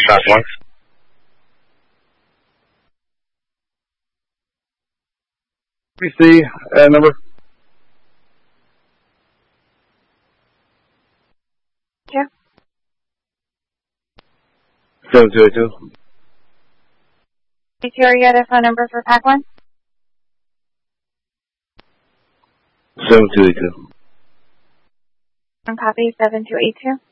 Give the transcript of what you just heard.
Pack 1. PC number. Yeah. 7282. Are you at a phone number for Pack 1? 7282. Copy 7282.